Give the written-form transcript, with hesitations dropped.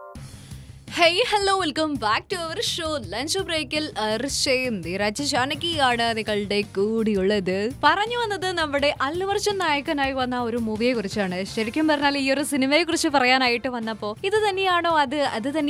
Hey hello welcome back to our show lunch ബ്രേക്കിൽ ജാനകിയാണ് നിങ്ങളുടെ കൂടിയുള്ളത്. പറഞ്ഞു വന്നത് നമ്മുടെ അല്ലു അർജുൻ നായകനായി വന്ന ഒരു മൂവിയെ കുറിച്ചാണ്. ശരിക്കും പറഞ്ഞാൽ ഈ ഒരു സിനിമയെ കുറിച്ച് പറയാനായിട്ട് വന്നപ്പോ ഇത് തന്നെയാണോ അത്